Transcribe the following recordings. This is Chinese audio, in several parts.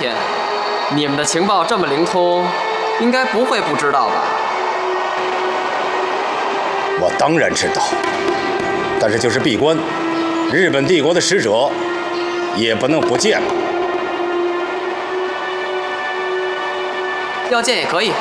天，你们的情报这么灵通，应该不会不知道吧？ 我当然知道，但是就是闭关，日本帝国的使者也不能不见了。 要见也可以。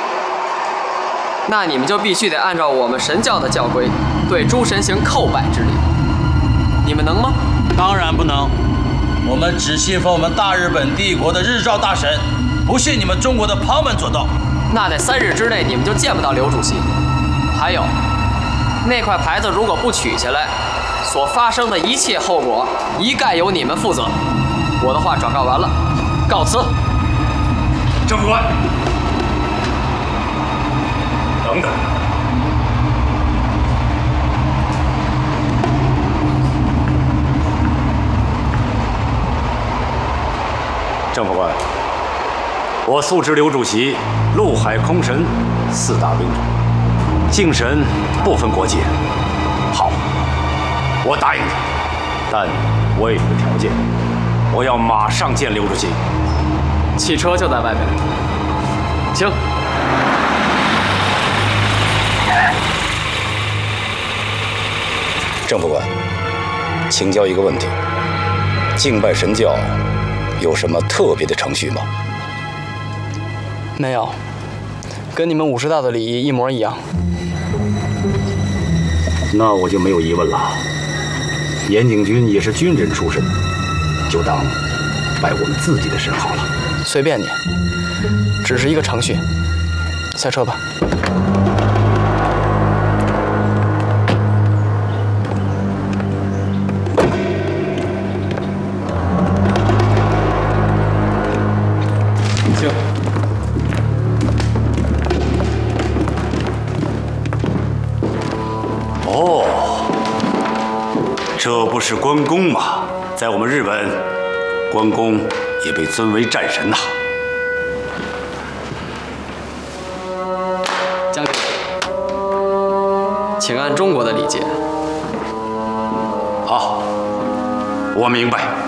那你们就必须得按照我们神教的教规，对诸神行叩拜之礼。你们能吗？ 当然不能，我们只信奉我们大日本帝国的日照大神，不信你们中国的旁门左道。 那在3日之内你们就见不到刘主席。还有，那块牌子如果不取下来，所发生的一切后果一概由你们负责。我的话转告完了，告辞。 政府官，等等。政府官，我速知刘主席陆海空神4大兵种，敬神不分国界。好，我答应你，但我有一个条件，我要马上见刘主席。 汽车就在外面，请。 政府官，请教一个问题：敬拜神教有什么特别的程序吗？ 没有，跟你们武士道的礼仪一模一样。 那我就没有疑问了。岩井君也是军人出身，就当拜我们自己的神好了。 随便你，只是一个程序。下车吧。行。 哦，这不是关公吗？在我们日本，关公也被尊为战神呐。 将军，请按中国的礼节。 好，我明白。